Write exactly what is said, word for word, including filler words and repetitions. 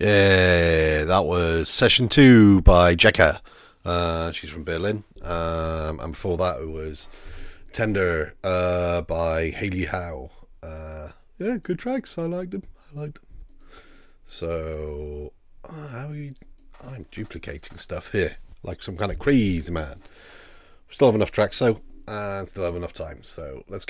Yeah, that was Session two by Jekka. Uh, she's from Berlin. Um, and before that it was Tender uh, by Haley Howe. Uh, yeah, good tracks. I liked them. I liked them. So, uh, how are you? I'm duplicating stuff here like some kind of crazy man. We still have enough tracks, so, and still have enough time. So, let's get